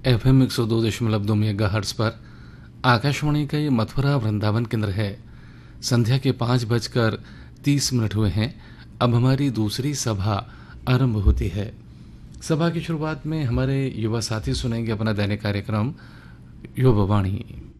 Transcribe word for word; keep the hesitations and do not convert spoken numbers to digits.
F M एक सौ दो दशमलव दो मेगा हर्ट्स पर आकाशवाणी का ये मथुरा वृंदावन केंद्र है। संध्या के पाँच बजकर तीस मिनट हुए हैं। अब हमारी दूसरी सभा आरंभ होती है। सभा की शुरुआत में हमारे युवा साथी सुनेंगे अपना दैनिक कार्यक्रम युवा वाणी।